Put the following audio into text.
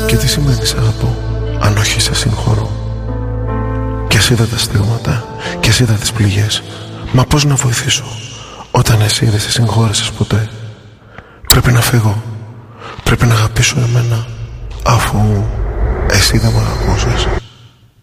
Και τι σημαίνει σ' αγαπώ, αν όχι σε συγχωρώ? Κι ας είδα τα στίγματα, κι ας είδα τις πληγές, μα πώς να βοηθήσω όταν εσύ δεν σε συγχώρεσες ποτέ? Πρέπει να φύγω, πρέπει να αγαπήσω εμένα, αφού εσύ δεν μ' αγαπούσες.